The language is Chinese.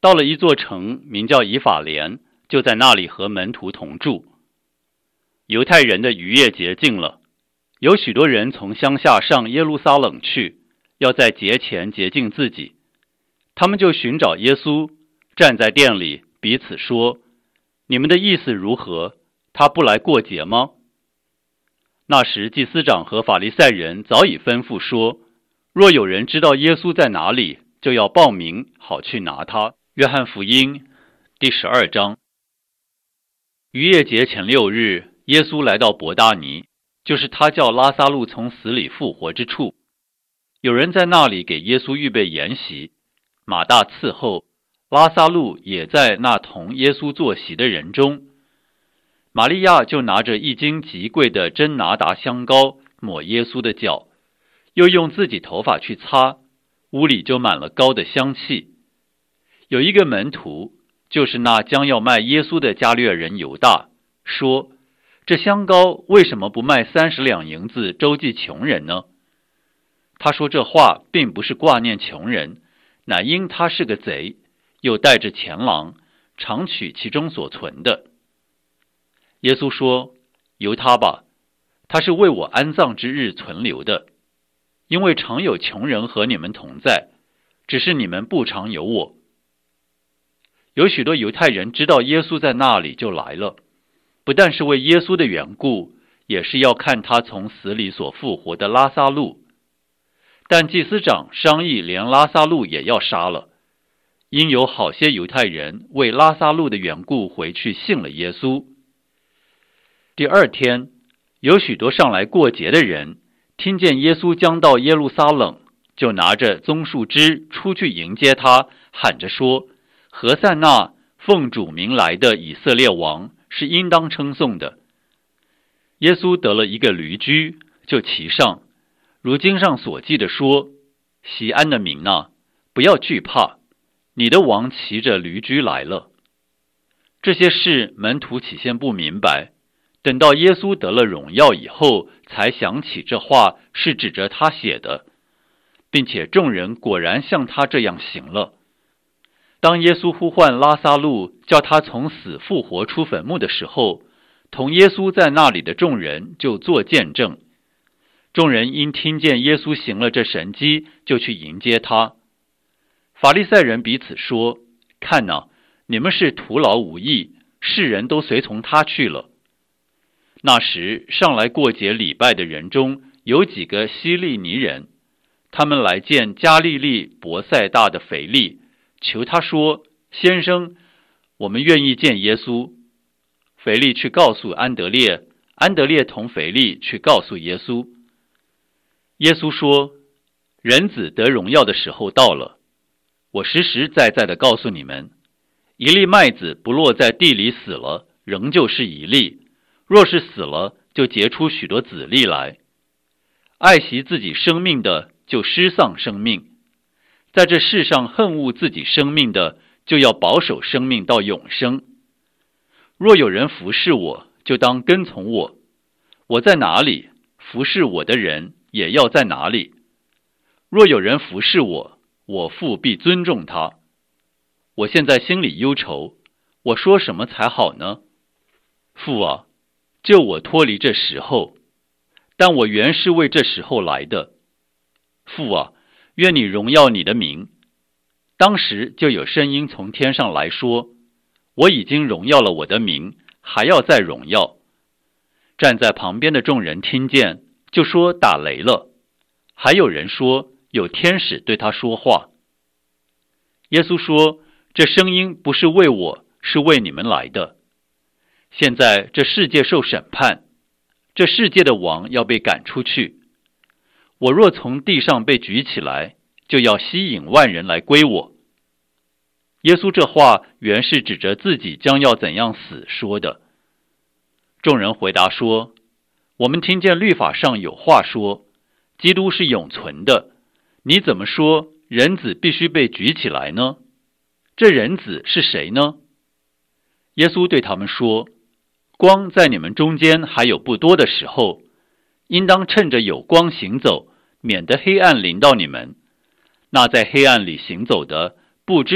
到了一座城，名叫以法莲，就在那里和门徒同住。犹太人的逾越节近了，有许多人从乡下上耶路撒冷去，要在节前洁净自己。他们就寻找耶稣，站在店里彼此说：你们的意思如何？他不来过节吗？那时祭司长和法利赛人早已吩咐说，若有人知道耶稣在哪里，就要报名，好去拿他。约翰福音第12章。逾越节前6日，耶稣来到伯大尼，就是他叫拉撒路从死里复活之处。有人在那里给耶稣预备筵席，马大伺候，拉撒路也在那同耶稣坐席的人中。玛利亚就拿着1斤极贵的真拿达香膏抹耶稣的脚，又用自己头发去擦，屋里就满了膏的香气。有一个门徒，就是那将要卖耶稣的加略人犹大，说：这香膏为什么不卖30两银子周济穷人呢？他说这话并不是挂念穷人，乃因他是个贼，又带着钱囊，常取其中所存的。耶稣说：由他吧，他是为我安葬之日存留的，因为常有穷人和你们同在，只是你们不常有我。有许多犹太人知道耶稣在那里，就来了，不但是为耶稣的缘故，也是要看他从死里所复活的拉撒路。但祭司长商议连拉撒路也要杀了，因有好些犹太人为拉撒路的缘故回去信了耶稣。第2天，有许多上来过节的人，听见耶稣将到耶路撒冷，就拿着棕树枝出去迎接他，喊着说：何塞那，奉主名来的以色列王，是应当称颂的。耶稣得了一个驴驹，就骑上，如经上所记的说：锡安的民啊，不要惧怕，你的王骑着驴驹来了。这些事门徒起先不明白，等到耶稣得了荣耀以后，才想起这话是指着他写的，并且众人果然像他这样行了。当耶稣呼唤拉撒路，叫他从死复活出坟墓的时候，同耶稣在那里的众人就作见证。众人因听见耶稣行了这神迹，就去迎接他。法利赛人彼此说：看哪，你们是徒劳无益，世人都随从他去了。那时上来过节礼拜的人中，有几个希利尼人，他们来见加利利伯赛大的腓利，求他说：先生，我们愿意见耶稣。腓利去告诉安德烈，安德烈同腓利去告诉耶稣。耶稣说：人子得荣耀的时候到了，我实实在在的告诉你们，一粒麦子不落在地里死了，仍旧是一粒，若是死了，就结出许多子粒来。爱惜自己生命的，就失丧生命；在这世上恨恶自己生命的，就要保守生命到永生。若有人服侍我，就当跟从我，我在哪里，服侍我的人也要在哪里。若有人服侍我，我父必尊重他。我现在心里忧愁，我说什么才好呢？父啊，救我脱离这时候，但我原是为这时候来的。父啊，愿你荣耀你的名。当时就有声音从天上来说：我已经荣耀了我的名，还要再荣耀。站在旁边的众人听见，就说打雷了。还有人说有天使对他说话。耶稣说：这声音不是为我，是为你们来的。现在这世界受审判，这世界的王要被赶出去。我若从地上被举起来，就要吸引万人来归我。耶稣这话原是指着自己将要怎样死说的。众人回答说：我们听见律法上有话说，基督是永存的，你怎么说人子必须被举起来呢？这人子是谁呢？耶稣对他们说：光在你们中间还有不多的时候，应当趁着有光行走，免得黑暗临到你们。那在黑暗里行走的，不知